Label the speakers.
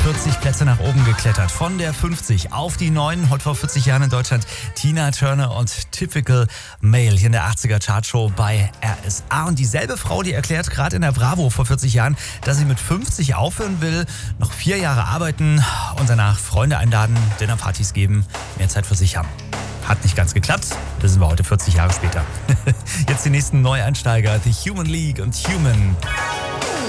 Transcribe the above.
Speaker 1: 40 Plätze nach oben geklettert. Von der 50 auf die 9. Heute vor 40 Jahren in Deutschland Tina Turner und Typical Male hier in der 80er Chartshow bei RSA. Und dieselbe Frau, die erklärt gerade in der Bravo vor 40 Jahren, dass sie mit 50 aufhören will, noch 4 Jahre arbeiten und danach Freunde einladen, Dinnerpartys geben, mehr Zeit für sich haben. Hat nicht ganz geklappt, wissen wir heute 40 Jahre später. Jetzt die nächsten Neueinsteiger, The Human League und Human.